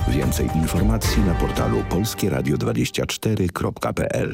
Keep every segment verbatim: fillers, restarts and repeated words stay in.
Więcej informacji na portalu polskie radio dwadzieścia cztery kropka p l.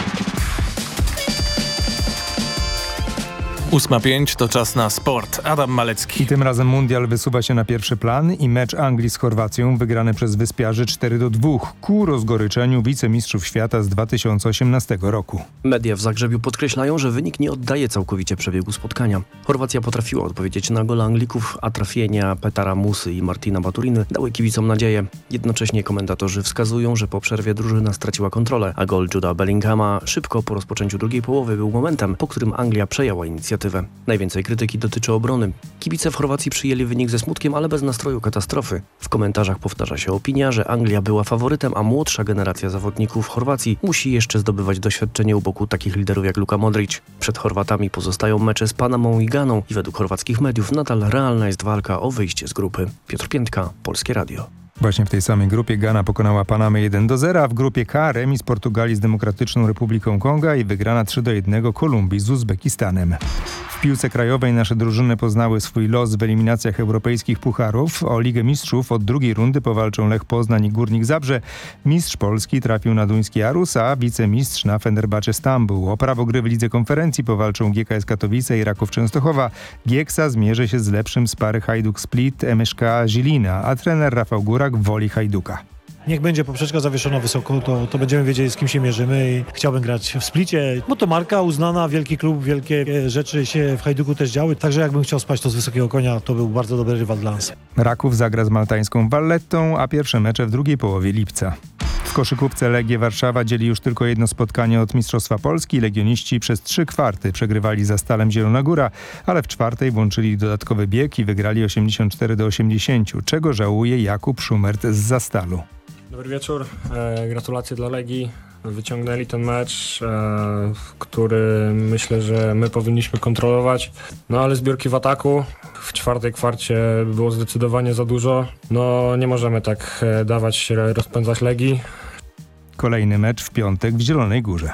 ósma pięć to czas na sport. Adam Malecki. I tym razem mundial wysuwa się na pierwszy plan i mecz Anglii z Chorwacją wygrany przez wyspiarzy cztery do dwóch ku rozgoryczeniu wicemistrzów świata z dwa tysiące osiemnastego roku. Media w Zagrzebiu podkreślają, że wynik nie oddaje całkowicie przebiegu spotkania. Chorwacja potrafiła odpowiedzieć na gol Anglików, a trafienia Petara Musy i Martina Baturiny dały kibicom nadzieję. Jednocześnie komentatorzy wskazują, że po przerwie drużyna straciła kontrolę, a gol Juda Bellinghama szybko po rozpoczęciu drugiej połowy był momentem, po którym Anglia przejęła inicjatywę. Najwięcej krytyki dotyczy obrony. Kibice w Chorwacji przyjęli wynik ze smutkiem, ale bez nastroju katastrofy. W komentarzach powtarza się opinia, że Anglia była faworytem, a młodsza generacja zawodników Chorwacji musi jeszcze zdobywać doświadczenie u boku takich liderów jak Luka Modrić. Przed Chorwatami pozostają mecze z Panamą i Ganą i według chorwackich mediów nadal realna jest walka o wyjście z grupy. Piotr Piętka, Polskie Radio. Właśnie w tej samej grupie Gana pokonała Panamę jeden do zera, a w grupie K remis Portugalii z Demokratyczną Republiką Konga i wygrana trzy do jednego Kolumbii z Uzbekistanem. W piłce krajowej nasze drużyny poznały swój los w eliminacjach europejskich pucharów. O Ligę Mistrzów od drugiej rundy powalczą Lech Poznań i Górnik Zabrze. Mistrz Polski trafił na duński Arus, a wicemistrz na Fenerbahce Stambuł. O prawo gry w Lidze Konferencji powalczą G K S Katowice i Raków Częstochowa. Gieksa zmierzy się z lepszym z pary Hajduk Split M S K Żilina, a trener Rafał Górak woli Hajduka. Niech będzie poprzeczka zawieszona wysoko, to, to będziemy wiedzieli, z kim się mierzymy i chciałbym grać w Splicie, bo to marka uznana, wielki klub, wielkie rzeczy się w Hajduku też działy, także jakbym chciał spać to z wysokiego konia, to był bardzo dobry rywal dla nas. Raków zagra z maltańską Vallettą, a pierwsze mecze w drugiej połowie lipca. W koszykówce Legię Warszawa dzieli już tylko jedno spotkanie od Mistrzostwa Polski. Legioniści przez trzy kwarty przegrywali za Stalem Zielona Góra, ale w czwartej włączyli dodatkowy bieg i wygrali osiemdziesiąt cztery do osiemdziesięciu, czego żałuje Jakub Szumert z Zastalu. Dobry wieczór, e, gratulacje dla Legii. Wyciągnęli ten mecz, e, który myślę, że my powinniśmy kontrolować. No ale zbiórki w ataku w czwartej kwarcie było zdecydowanie za dużo. No nie możemy tak e, dawać się rozpędzać Legii. Kolejny mecz w piątek w Zielonej Górze.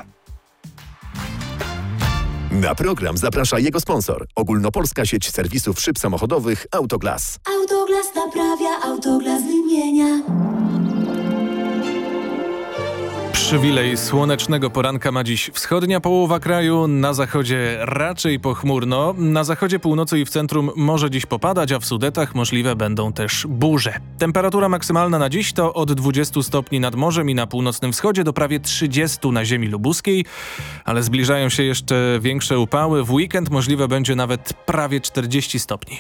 Na program zaprasza jego sponsor. Ogólnopolska sieć serwisów szyb samochodowych Autoglas. Autoglas naprawia, Autoglas wymienia. Przywilej słonecznego poranka ma dziś wschodnia połowa kraju, na zachodzie raczej pochmurno, na zachodzie, północy i w centrum może dziś popadać, a w Sudetach możliwe będą też burze. Temperatura maksymalna na dziś to od dwudziestu stopni nad morzem i na północnym wschodzie do prawie trzydziestu na ziemi lubuskiej, ale zbliżają się jeszcze większe upały. W weekend możliwe będzie nawet prawie czterdzieści stopni.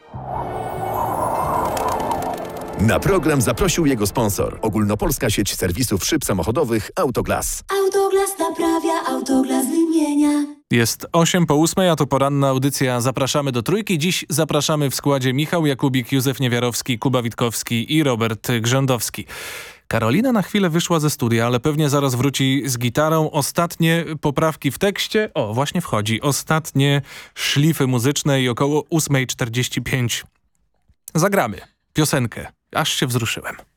Na program zaprosił jego sponsor. Ogólnopolska sieć serwisów szyb samochodowych Autoglas. Autoglas naprawia, Autoglas wymienia. Jest osiem po ósmej, a to poranna audycja Zapraszamy do Trójki. Dziś zapraszamy w składzie Michał Jakubik, Józef Niewiarowski, Kuba Witkowski i Robert Grzędowski. Karolina na chwilę wyszła ze studia, ale pewnie zaraz wróci z gitarą. Ostatnie poprawki w tekście. O, właśnie wchodzi. Ostatnie szlify muzyczne i około ósma czterdzieści pięć zagramy piosenkę. Aż się wzruszyłem.